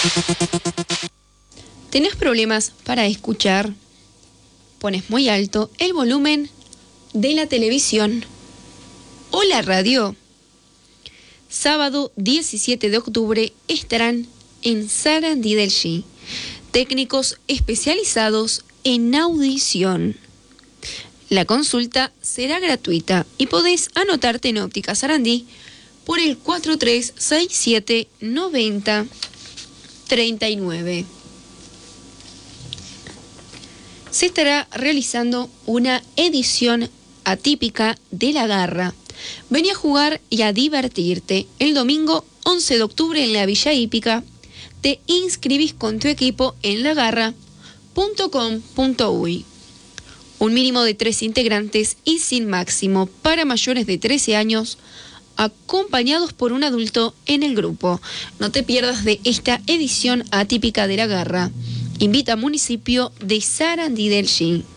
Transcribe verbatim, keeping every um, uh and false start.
¿Tenés problemas para escuchar? ¿Pones muy alto el volumen de la televisión o la radio? Sábado diecisiete de octubre estarán en Sarandí del G, técnicos especializados en audición. La consulta será gratuita y podés anotarte en Óptica Sarandí por el cuatro tres seis siete noventa treinta y nueve. Se estará realizando una edición atípica de La Garra. Vení a jugar y a divertirte. El domingo once de octubre en la Villa Hípica te inscribís con tu equipo en lagarra punto com punto uy. Un mínimo de tres integrantes y sin máximo para mayores de trece años, acompañados por un adulto en el grupo. No te pierdas de esta edición atípica de La Garra. Invita al municipio de Sarandí del G.